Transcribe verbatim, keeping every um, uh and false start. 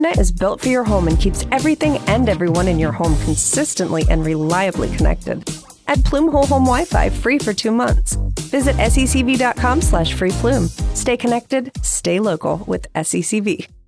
Net is built for your home and keeps everything and everyone in your home consistently and reliably connected. Add Plume Whole Home Wi-Fi free for two months. Visit secv.com slash free Plume. Stay connected, stay local with S E C V.